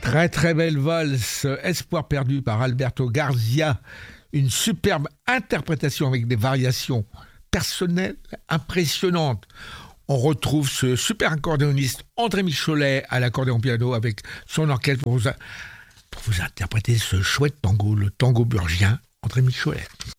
Très très belle valse, Espoir perdu par Alberto Garcia. Une superbe interprétation avec des variations personnelles impressionnantes. On retrouve ce super accordéoniste André Michelet à l'accordéon piano avec son orchestre pour vous interpréter ce chouette tango, le tango burgien, André Michelet.